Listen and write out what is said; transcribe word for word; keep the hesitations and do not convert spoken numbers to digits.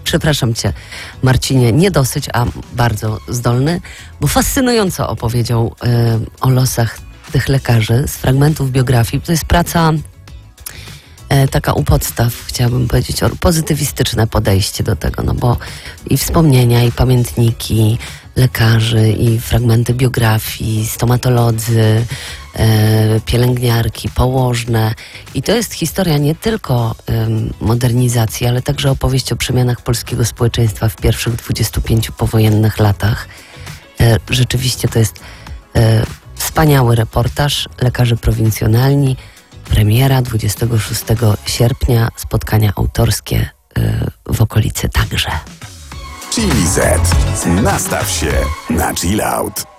przepraszam cię, Marcinie, nie dosyć, a bardzo zdolny, bo fascynująco opowiedział y, o losach tych lekarzy z fragmentów biografii. To jest praca y, taka u podstaw, chciałabym powiedzieć, o pozytywistyczne podejście do tego, no bo i wspomnienia, i pamiętniki lekarzy, i fragmenty biografii, stomatolodzy, e, pielęgniarki, położne. I to jest historia nie tylko um, modernizacji, ale także opowieść o przemianach polskiego społeczeństwa w pierwszych dwudziestu pięciu powojennych latach. E, rzeczywiście to jest e, wspaniały reportaż. Lekarze prowincjonalni. Premiera dwudziestego szóstego sierpnia. Spotkania autorskie e, w okolicy także. Chili Z. Nastaw się na chill out.